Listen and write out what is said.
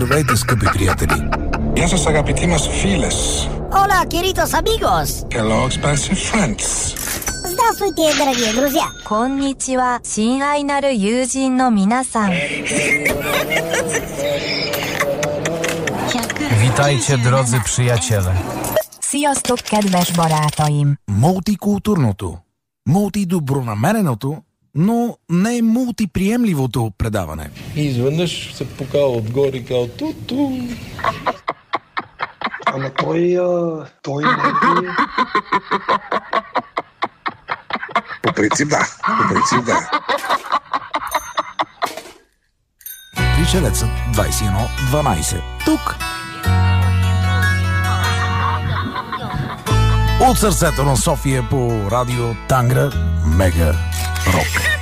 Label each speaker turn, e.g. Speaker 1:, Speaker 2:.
Speaker 1: Здравейте, скъпи приятели!
Speaker 2: Γεια σας αγαπητοί μας φίλες.
Speaker 3: Hola, queridos amigos.
Speaker 2: Hello, expensive friends.
Speaker 3: Здравствуйте, дорогие друзья.
Speaker 4: こんにちは、親愛なる友人の皆さん。
Speaker 5: Witajcie, drodzy przyjaciele.
Speaker 4: Sziasztok, kedves barátaim!
Speaker 1: Мултикултурното, мултидобронамереното, но не мултиприемливото предаване.
Speaker 6: И изведнъж се покава отгоре и казва ту-ту.
Speaker 7: Ама той не е...
Speaker 2: По принцип да.
Speaker 1: Пришелецът 2112. Тук. От сърцето на София по радио Тангра Мега Рок.